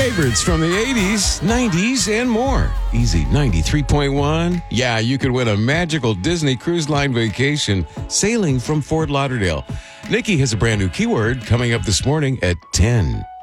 favorites from the 80s, 90s, and more. Easy 93.1. Yeah, you could win a magical Disney Cruise Line vacation sailing from Fort Lauderdale. Nikki has a brand new keyword coming up this morning at 10.